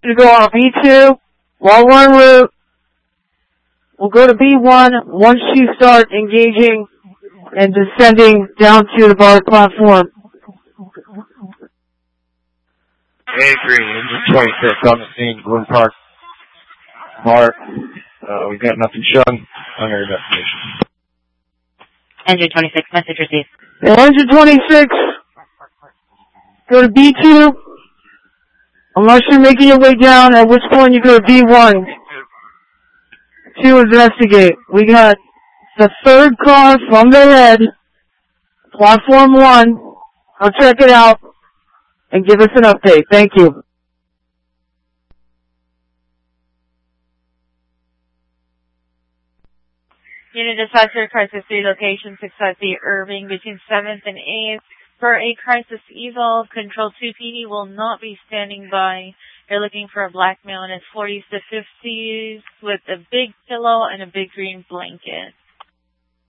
to go on B2, while we're en route. We'll go to B1 once you start engaging and descending down to the BART platform. A3, engine 26 on the scene, Bloom Park. BART, we've got nothing shown on our investigation. Engine 26, message received. Engine 26, go to B2, unless you're making your way down, at which point you go to B1 to investigate. We got the third car from the head, platform 1. I'll check it out and give us an update. Thank you. Unit dispatcher, crisis 3 location 650 Irving between 7th and 8th. For a crisis eval, Control 2 PD will not be standing by. They're looking for a black male in his 40s to 50s with a big pillow and a big green blanket.